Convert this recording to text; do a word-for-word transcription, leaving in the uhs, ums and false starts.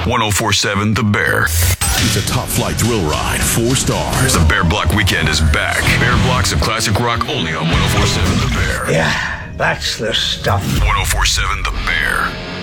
ten forty-seven The Bear. It's a top flight thrill ride, four stars. The Bear Block Weekend is back. Bear Blocks of classic rock only on ten forty-seven The Bear. Yeah, that's the stuff. ten forty-seven The Bear.